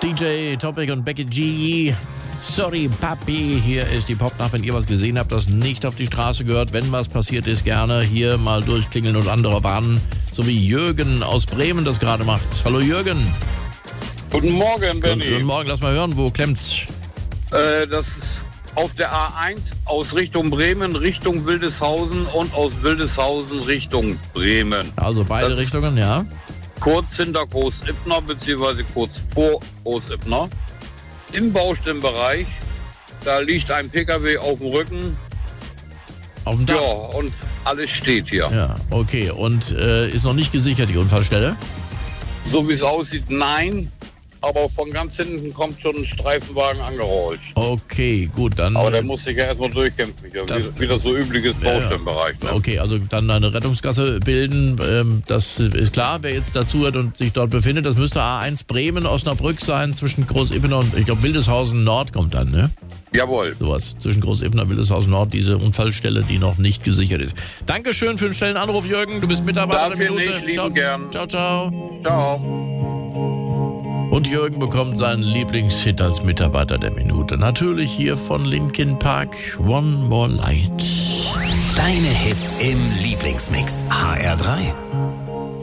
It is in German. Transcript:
DJ Topic und Becky G. Sorry, Papi. Hier ist die Popnacht. Wenn ihr was gesehen habt, das nicht auf die Straße gehört, wenn was passiert ist, gerne hier mal durchklingeln und andere warnen. So wie Jürgen aus Bremen das gerade macht. Hallo Jürgen. Guten Morgen, Benni. Guten Morgen, lass mal hören, wo klemmt's? Das ist auf der A1 aus Richtung Bremen, Richtung Wildeshausen und aus Wildeshausen Richtung Bremen. Also beide das Richtungen, ja. Kurz hinter Groß-Ipner, beziehungsweise kurz vor Groß-Ipner. Im Baustellenbereich, da liegt ein PKW auf dem Rücken. Auf dem Dach? Ja, und alles steht hier. Ja, okay. Und ist noch nicht gesichert, die Unfallstelle? So wie es aussieht, nein. Aber von ganz hinten kommt schon ein Streifenwagen angerollt. Okay, gut, dann... Aber der muss sich ja erstmal durchkämpfen, wie das so üblich ist, Baustellenbereich. Ne? Okay, also dann eine Rettungsgasse bilden, das ist klar, wer jetzt dazu hat und sich dort befindet. Das müsste A1 Bremen, Osnabrück sein, zwischen Groß-Ippener und, ich glaube, Wildeshausen Nord kommt dann, ne? Jawohl. Sowas, zwischen Groß-Ippener und Wildeshausen Nord, diese Unfallstelle, die noch nicht gesichert ist. Dankeschön für den schnellen Anruf, Jürgen, du bist Mitarbeiter der Dafür Minute. nicht, lieben gern. Ciao, ciao. Ciao. Und Jürgen bekommt seinen Lieblingshit als Mitarbeiter der Minute. Natürlich hier von Linkin Park, One More Light. Deine Hits im Lieblingsmix. HR3.